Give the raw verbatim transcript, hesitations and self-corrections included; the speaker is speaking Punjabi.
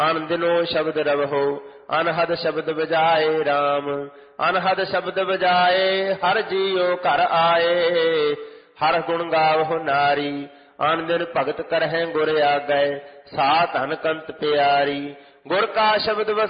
ਆਨ ਦਿਨੋ ਸ਼ਬਦ ਰਵਹੋ ਅਨਹਦ ਸ਼ਬਦ ਬਜਾਏ ਰਾਮ। ਅਨਹਦ ਸ਼ਬਦ ਬਜਾਏ ਹਰ ਜੀਉ ਘਰ ਆਏ। ਹਰ ਗੁਣ ਗਾਵਹੁ ਨਾਰੀ ਆਨ ਦਿਨ ਭਗਤ ਕਰਹਿ ਗੁਰ ਆਗੈ। ਸਾ ਧਨ ਕੰਤ ਪਿਆਰੀ ਗੁਰ ਕਾ ਸ਼ਬਦ